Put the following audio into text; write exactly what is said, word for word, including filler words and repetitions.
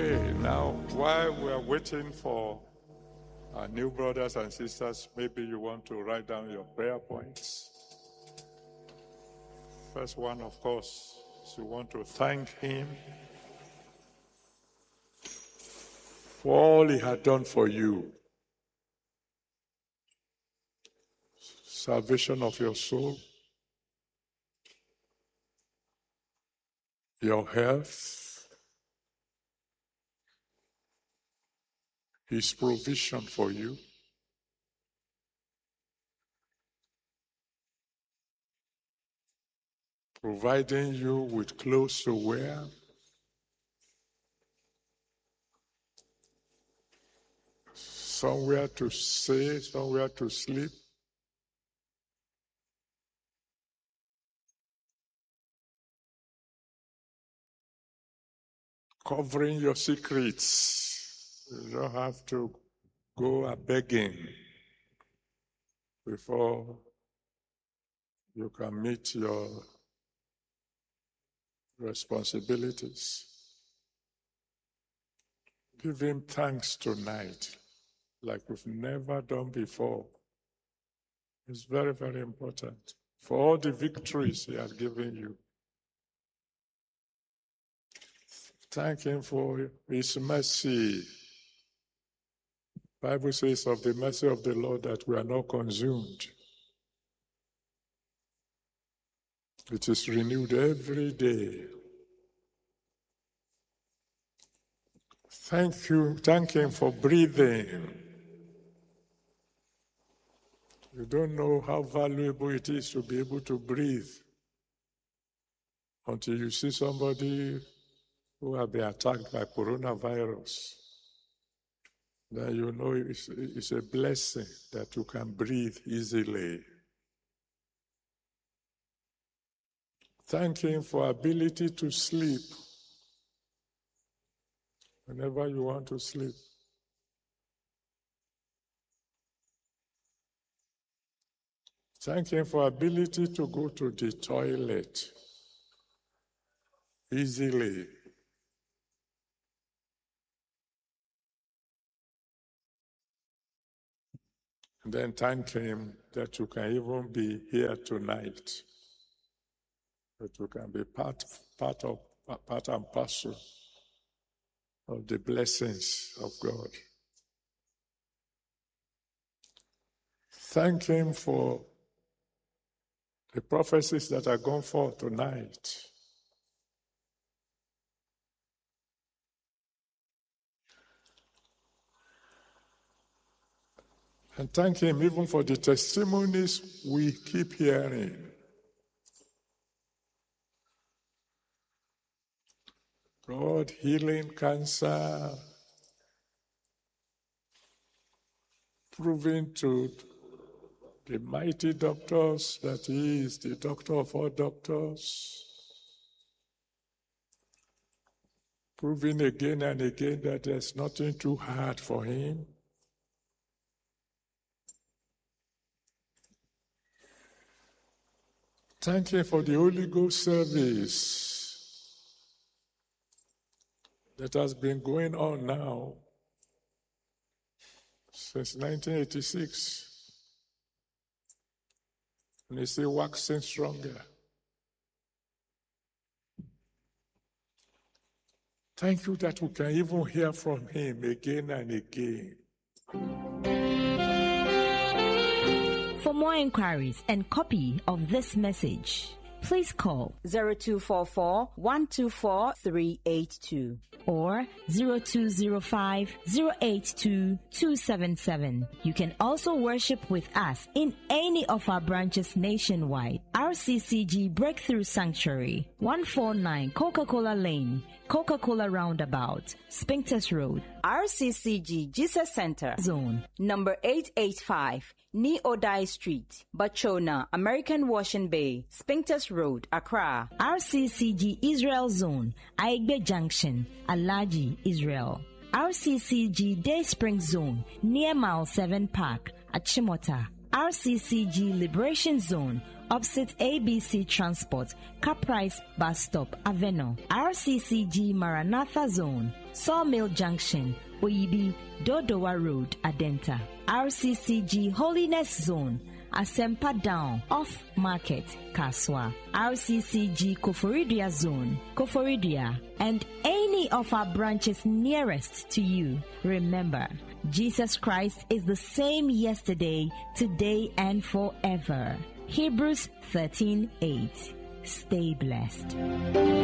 Okay, now while we are waiting for our new brothers and sisters, maybe you want to write down your prayer points. First one, of course, is you want to thank him for all he had done for you. Salvation of your soul, your health, his provision for you, providing you with clothes to wear, somewhere to stay, somewhere to sleep, covering your secrets. You don't have to go a begging before you can meet your responsibilities. Give him thanks tonight, like we've never done before. It's very, very important for all the victories he has given you. Thank him for his mercy. The Bible says of the mercy of the Lord that we are not consumed. It is renewed every day. Thank you, thank him for breathing. You don't know how valuable it is to be able to breathe until you see somebody who have been attacked by coronavirus. Then you know it's, it's a blessing that you can breathe easily. Thank him for ability to sleep whenever you want to sleep. Thank him for ability to go to the toilet easily. And then thank him that you can even be here tonight. That you can be part, part of part and parcel of the blessings of God. Thank him for the prophecies that are gone forth tonight. And thank him even for the testimonies we keep hearing. God healing cancer, proving to the mighty doctors that he is the doctor of all doctors, proving again and again that there's nothing too hard for him. Thank you for the Holy Ghost service that has been going on now since nineteen eighty-six. And it's still waxing stronger. Thank you that we can even hear from him again and again. For more inquiries and copy of this message, please call zero two four four, one two four, three eight two or zero two zero five, zero eight two, two seven seven. You can also worship with us in any of our branches nationwide. R C C G Breakthrough Sanctuary, one forty-nine Coca-Cola Lane, Coca-Cola Roundabout, Spintex Road. R C C G Jesus Center Zone, number eight eighty-five, Ni-Odai Street, Bachona, American Washing Bay, Spintex Road, Accra. R C C G Israel Zone, Aigbe Junction, Alaji, Israel. R C C G Day Spring Zone, near Mile seven Park, Achimota, R C C G Liberation Zone, opposite A B C Transport, Caprice Bus Stop, Aveno. R C C G Maranatha Zone, Sawmill Junction, Oyibi, Dodowa Road, Adenta. R C C G Holiness Zone, Asempa Down, Off Market, Kaswa. R C C G Koforidia Zone, Koforidia, and any of our branches nearest to you. Remember, Jesus Christ is the same yesterday, today, and forever. Hebrews thirteen eight. Stay blessed.